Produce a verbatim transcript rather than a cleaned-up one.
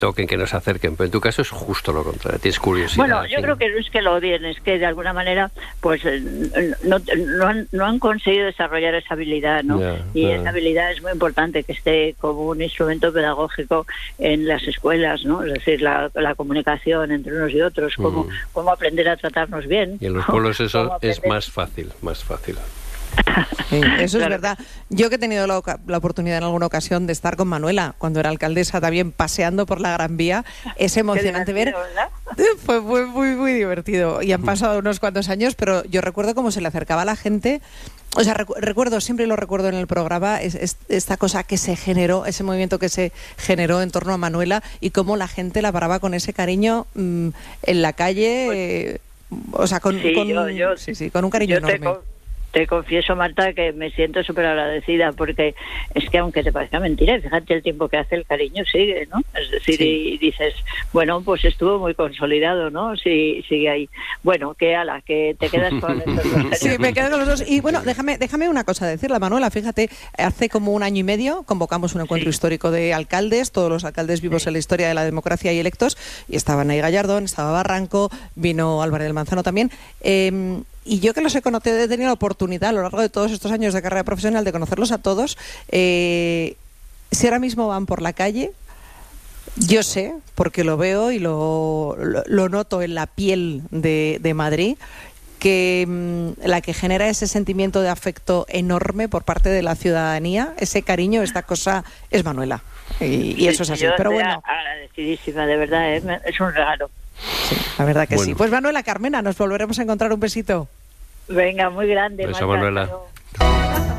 toquen, que nos acerquen, pero en tu caso es justo lo contrario, tienes curiosidad. Bueno, yo ¿sí? creo que no es que lo odien, es que de alguna manera pues no, no, han, no han conseguido desarrollar esa habilidad, ¿no? Yeah, y yeah. esa habilidad es muy importante, que esté como un instrumento pedagógico en las escuelas, ¿no? Es decir, la, la comunicación entre unos y otros, cómo, mm. cómo aprender a tratarnos bien. Y en los pueblos eso es más fácil, más fácil. Sí, eso es verdad. Yo que he tenido la, la oportunidad en alguna ocasión de estar con Manuela cuando era alcaldesa también paseando por la Gran Vía, es emocionante ver. ¿Verdad? Fue muy, muy, muy divertido y han pasado unos cuantos años, pero yo recuerdo cómo se le acercaba a la gente. O sea, recu- recuerdo, siempre lo recuerdo en el programa, es, es, esta cosa que se generó, ese movimiento que se generó en torno a Manuela y cómo la gente la paraba con ese cariño mmm, en la calle, pues, eh, o sea, con, sí, con, yo, yo, sí, sí, con un cariño enorme. Te, te confieso, Marta, que me siento súper agradecida, porque es que aunque te parezca mentira, fíjate el tiempo que hace, el cariño sigue, ¿no? Es decir, sí. y dices, bueno, pues estuvo muy consolidado, ¿no? Sí, sigue ahí. Bueno, que ala, que te quedas con estos dos años. Sí, me quedo con los dos. Y bueno, déjame, déjame una cosa decirla, Manuela, fíjate, hace como un año y medio convocamos un encuentro sí. histórico de alcaldes, todos los alcaldes vivos sí. en la historia de la democracia y electos, y estaban ahí Gallardón, estaba Barranco, vino Álvarez del Manzano también, eh, y yo que los he conocido, he tenido la oportunidad a lo largo de todos estos años de carrera profesional de conocerlos a todos. Eh, si ahora mismo van por la calle, yo sé, porque lo veo y lo, lo, lo noto en la piel de, de Madrid, que mmm, la que genera ese sentimiento de afecto enorme por parte de la ciudadanía, ese cariño, esta cosa, es Manuela. Y, y eso es así. Yo Pero bueno, agradecidísima, de verdad, ¿eh? Es un regalo. Sí, la verdad que bueno. sí. Pues Manuela, Carmena, nos volveremos a encontrar. Un besito. Venga, muy grande. Beso, Manuela.